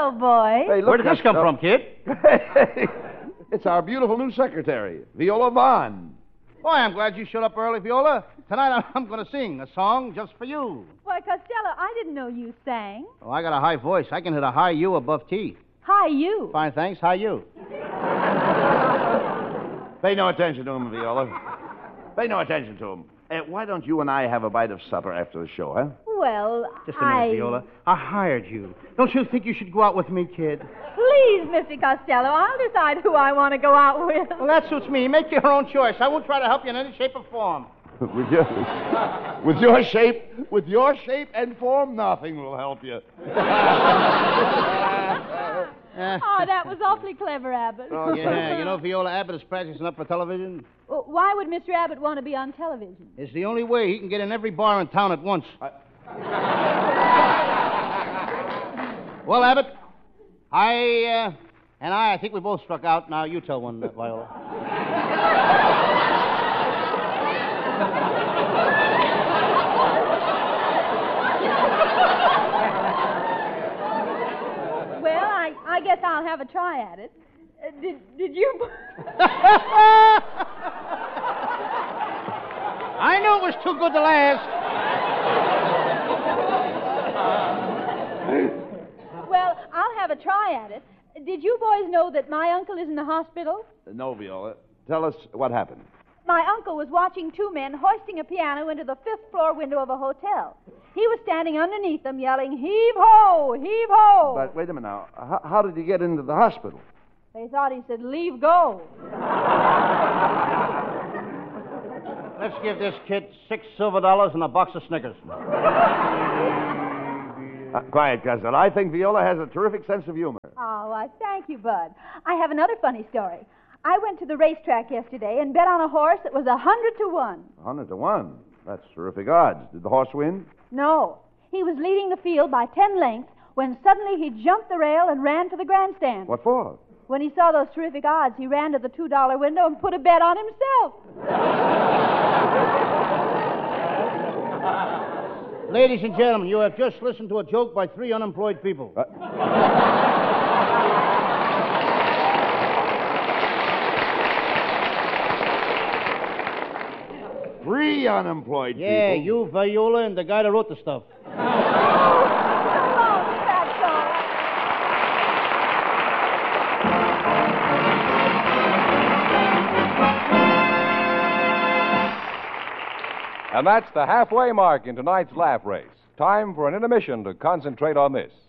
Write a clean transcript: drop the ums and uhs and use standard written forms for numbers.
Hello, boy. Hey, look, Where did this come from, kid? It's our beautiful new secretary, Viola Vaughn. Boy, I'm glad you showed up early, Viola. Tonight I'm going to sing a song just for you. Why, Costello, I didn't know you sang. Oh, I got a high voice. I can hit a high U above T. Hi, you. Fine, thanks. High U. Pay no attention to him, Viola. Pay no attention to him. Why don't you and I have a bite of supper after the show, huh? Well, Just a minute, Viola. I hired you. Don't you think you should go out with me, kid? Please, Mr. Costello, I'll decide who I want to go out with. Well, that suits me. Make your own choice. I won't try to help you in any shape or form. with your shape and form, nothing will help you. Oh, that was awfully clever, Abbott. Oh, yeah. You know, Viola, Abbott is practicing up for television. Well, why would Mr. Abbott want to be on television? It's the only way he can get in every bar in town at once. Well, Abbott, I think we both struck out. Now you tell one, Viola. Well, I guess I'll have a try at it. Did you... I knew it was too good to last. Well, I'll have a try at it. Did you boys know that my uncle is in the hospital? No, Viola. Tell us what happened. My uncle was watching two men hoisting a piano into the fifth-floor window of a hotel. He was standing underneath them yelling, "Heave-ho! Heave-ho!" But wait a minute now. How did he get into the hospital? They thought he said, "Leave go." Let's give this kid $6 silver and a box of Snickers. Quiet, cousin. I think Viola has a terrific sense of humor. Oh, thank you, Bud. I have another funny story. I went to the racetrack yesterday and bet on a horse that was 100 to 1. 100 to 1. That's terrific odds. Did the horse win? No. He was leading the field by 10 lengths when suddenly he jumped the rail and ran for the grandstand. What for? When he saw those terrific odds, he ran to the $2 window and put a bet on himself. Ladies and gentlemen, you have just listened to a joke by 3 unemployed people. 3 unemployed people. Yeah, you, Viola, and the guy that wrote the stuff. And that's the halfway mark in tonight's laugh race. Time for an intermission to concentrate on this.